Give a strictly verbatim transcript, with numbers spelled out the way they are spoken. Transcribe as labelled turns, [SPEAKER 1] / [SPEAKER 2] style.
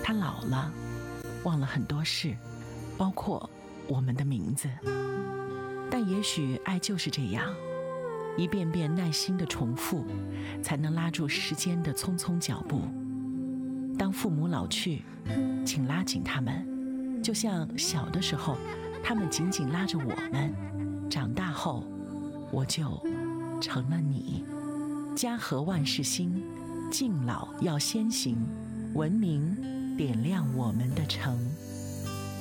[SPEAKER 1] 他老了，忘了很多事，包括我们的名字。但也许爱就是这样，一遍遍耐心的重复，才能拉住时间的匆匆脚步。当父母老去，请拉紧他们，就像小的时候他们紧紧拉着我们，长大后我就成了你。家和万事兴，敬老要先行，文明点亮我们的城。